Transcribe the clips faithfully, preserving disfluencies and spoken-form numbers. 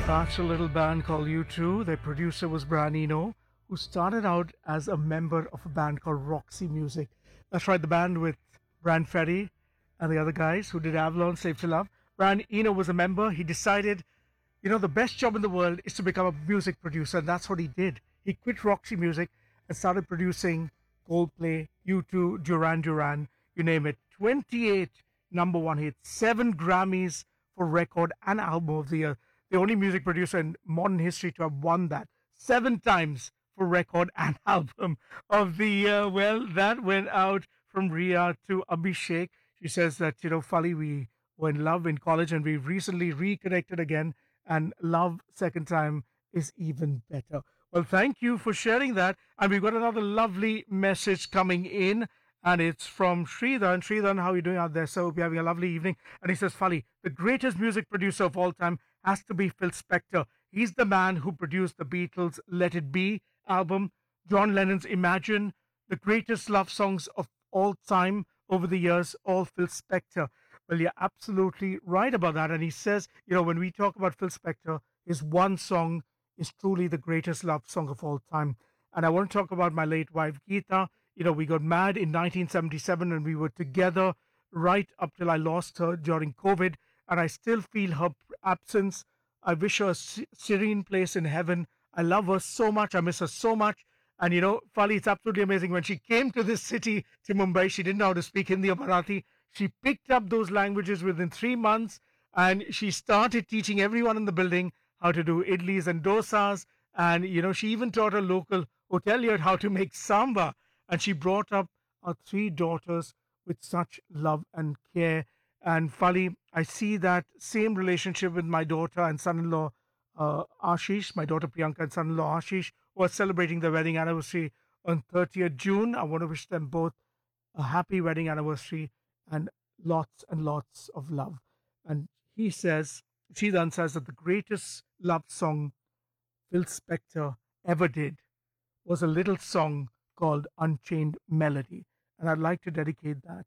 That's a little band called U two. Their producer was Brian Eno, who started out as a member of a band called Roxy Music. That's right, the band with Brian Ferry and the other guys who did Avalon, Slave to Love. Brian Eno was a member. He decided, you know, the best job in the world is to become a music producer, and that's what he did. He quit Roxy Music and started producing Coldplay, U two, Duran Duran, you name it. twenty-eight number one hits, seven Grammys for record and album of the year. The only music producer in modern history to have won that seven times for record and album of the year. Well, that went out from Ria to Abhishek. She says that, you know, Fali, we were in love in college and we recently reconnected again, and love second time is even better. Well, thank you for sharing that. And we've got another lovely message coming in, and it's from Sridhan. Sridhan, how are you doing out there? So, hope you're having a lovely evening. And he says, Fali, the greatest music producer of all time has to be Phil Spector. He's the man who produced the Beatles' Let It Be album, John Lennon's Imagine, the greatest love songs of all time over the years, all Phil Spector. Well, you're absolutely right about that. And he says, you know, when we talk about Phil Spector, his one song is truly the greatest love song of all time. And I want to talk about my late wife, Geeta. You know, we got married in nineteen seventy-seven and we were together right up till I lost her during COVID. And I still feel her absence. I wish her a serene place in heaven. I love her so much. I miss her so much. And you know, Fali, it's absolutely amazing. When she came to this city, to Mumbai, she didn't know how to speak Hindi or Marathi. She picked up those languages within three months and she started teaching everyone in the building how to do idlis and dosas. And, you know, she even taught a local hotelier how to make samba. And she brought up our three daughters with such love and care. And Fali, I see that same relationship with my daughter and son-in-law, uh, Ashish, my daughter Priyanka and son-in-law Ashish, who are celebrating their wedding anniversary on thirtieth June. I want to wish them both a happy wedding anniversary and lots and lots of love. And he says, Shidan says that the greatest love song Phil Spector ever did was a little song called Unchained Melody. And I'd like to dedicate that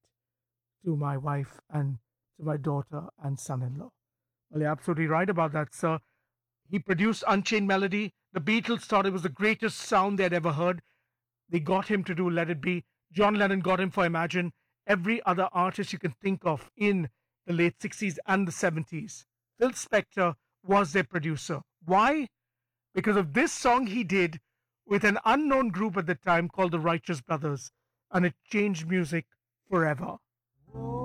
to my wife and to my daughter and son-in-law. Well, you're absolutely right about that, sir. He produced Unchained Melody. The Beatles thought it was the greatest sound they'd ever heard. They got him to do Let It Be. John Lennon got him for Imagine. Every other artist you can think of in the late sixties and the seventies. Phil Spector was their producer. Why? Because of this song he did with an unknown group at the time called the Righteous Brothers. And it changed music forever.